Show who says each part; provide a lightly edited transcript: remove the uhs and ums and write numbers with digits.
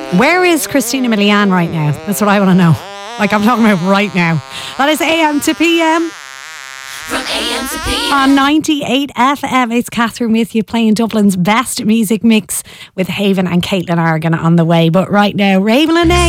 Speaker 1: Where is Christina Milian right now? That's what I want to know. Like, I'm talking about right now. That is AM to PM.
Speaker 2: From AM to PM.
Speaker 1: On 98 FM, it's Catherine with you, playing Dublin's best music mix with Haven and Caitlin Argan on the way. But right now, Raven and